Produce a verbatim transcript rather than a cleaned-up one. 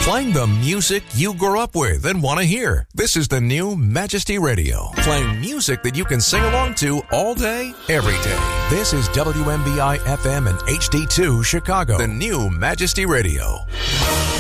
Playing the music you grew up with and want to hear. This is the new Majesty Radio. Playing music that you can sing along to all day, every day. This is W M B I F M and H D two Chicago. The new Majesty Radio.